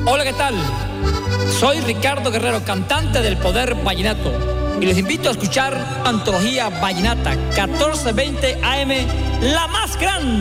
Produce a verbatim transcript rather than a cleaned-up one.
Hola, ¿qué tal? Soy Ricardo Guerrero, cantante del Poder Vallenato, y les invito a escuchar Antología Vallenata, catorce veinte A M, la más grande.